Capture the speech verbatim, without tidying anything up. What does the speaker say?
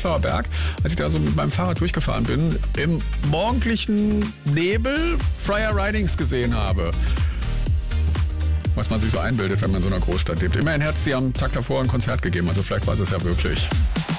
Prenzlauer Berg, als ich da so mit meinem Fahrrad durchgefahren bin, im morgendlichen Nebel Friar Ridings gesehen habe. Was man sich so einbildet, wenn man in so einer Großstadt lebt. Immerhin hat sie am Tag davor ein Konzert gegeben, also vielleicht war es ja wirklich.